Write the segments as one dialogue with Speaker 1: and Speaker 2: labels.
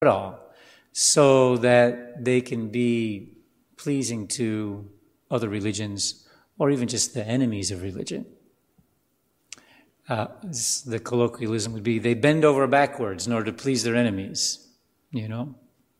Speaker 1: at all, so that they can be pleasing to other religions or even just the enemies of religion. The colloquialism would be they bend over backwards in order to please their enemies, you know.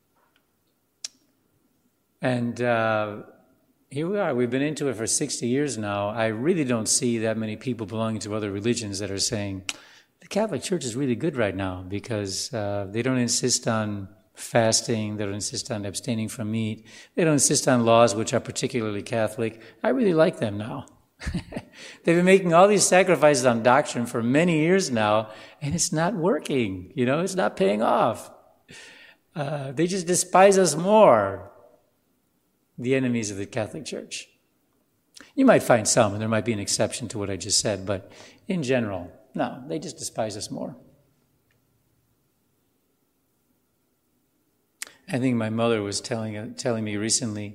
Speaker 1: And here we are. We've been into it for 60 years now. I really don't see that many people belonging to other religions that are saying, the Catholic Church is really good right now because they don't insist on fasting, they don't insist on abstaining from meat, they don't insist on laws which are particularly Catholic. I really like them now. They've been making all these sacrifices on doctrine for many years now, and it's not working, you know, it's not paying off. They just despise us more, the enemies of the Catholic Church. You might find some, and there might be an exception to what I just said, but in general, no, they just despise us more. I think my mother was telling me recently,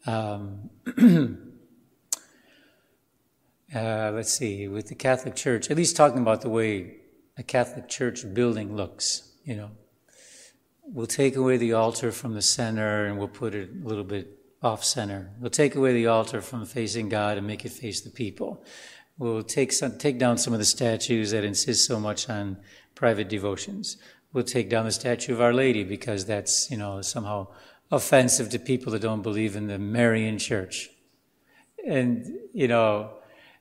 Speaker 1: let's see, with the Catholic Church, at least talking about the way a Catholic Church building looks, you know. We'll take away the altar from the center and we'll put it a little bit off center. We'll take away the altar from facing God and make it face the people. We'll take down some of the statues that insist so much on private devotions. We'll take down the statue of Our Lady because that's, you know, somehow offensive to people that don't believe in the Marian Church. And, you know,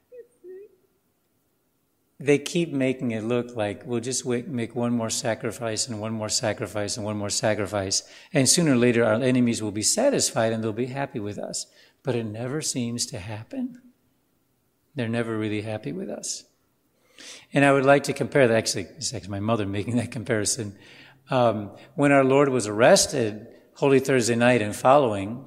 Speaker 1: they keep making it look like we'll just make one more sacrifice and one more sacrifice and one more sacrifice, and sooner or later our enemies will be satisfied and they'll be happy with us. But it never seems to happen. They're never really happy with us. And I would like to compare that, actually, it's actually my mother making that comparison. When our Lord was arrested, Holy Thursday night and following,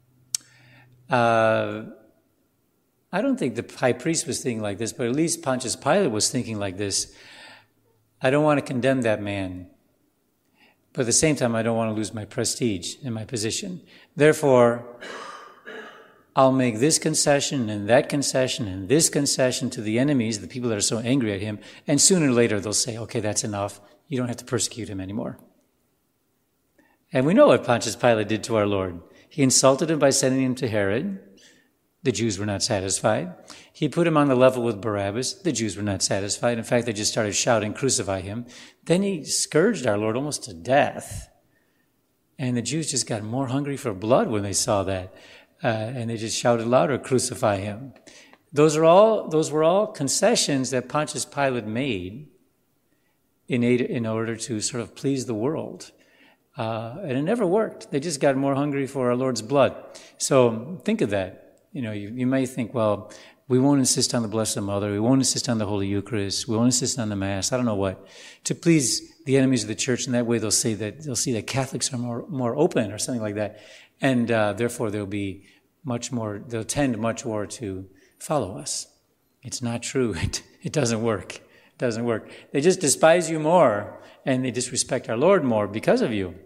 Speaker 1: I don't think the high priest was thinking like this, but at least Pontius Pilate was thinking like this. I don't want to condemn that man, but at the same time, I don't want to lose my prestige and my position. Therefore, I'll make this concession and that concession and this concession to the enemies, the people that are so angry at him, and sooner or later they'll say, okay, that's enough. You don't have to persecute him anymore. And we know what Pontius Pilate did to our Lord. He insulted him by sending him to Herod. The Jews were not satisfied. He put him on the level with Barabbas. The Jews were not satisfied. In fact, they just started shouting, crucify him. Then he scourged our Lord almost to death. And the Jews just got more hungry for blood when they saw that. And they just shouted louder, crucify him. Those were all concessions that Pontius Pilate made in order to sort of please the world. And it never worked. They just got more hungry for our Lord's blood. So think of that. You know, you may think, well, we won't insist on the Blessed Mother. We won't insist on the Holy Eucharist. We won't insist on the Mass. I don't know what. To please the enemies of the Church, and that way they'll see that Catholics are more open or something like that. And therefore they'll tend much more to follow us. It's not true. It doesn't work. It doesn't work. They just despise you more, and they disrespect our Lord more because of you.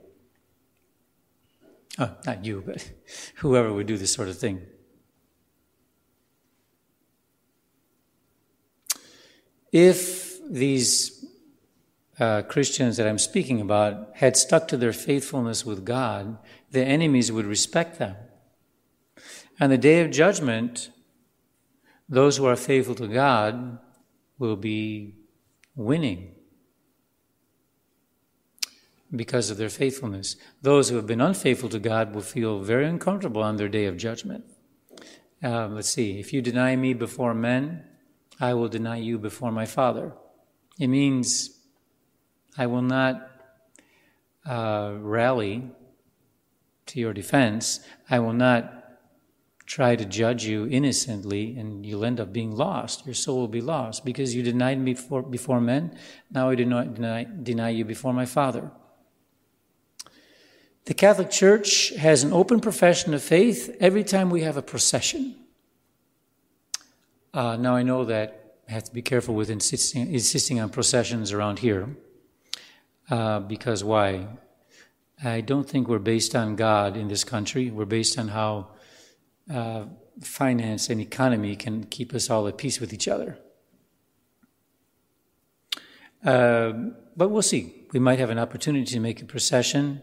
Speaker 1: Oh, not you, but whoever would do this sort of thing. If these Christians that I'm speaking about had stuck to their faithfulness with God, their enemies would respect them. On the day of judgment, those who are faithful to God will be winning because of their faithfulness. Those who have been unfaithful to God will feel very uncomfortable on their day of judgment. Let's see. If you deny me before men, I will deny you before my Father. It means I will not rally to your defense. I will not try to judge you innocently, and you'll end up being lost. Your soul will be lost because you denied me before men. Now I do not deny you before my Father. The Catholic Church has an open profession of faith every time we have a procession. Now I know that I have to be careful with insisting on processions around here. Because why? I don't think we're based on God in this country. We're based on how finance and economy can keep us all at peace with each other. but we'll see. We might have an opportunity to make a procession